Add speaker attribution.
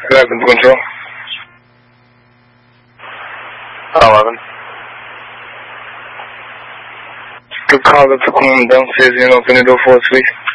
Speaker 1: 11 to control. 11. Good call to Kumdang, says you know, can you do 4 3?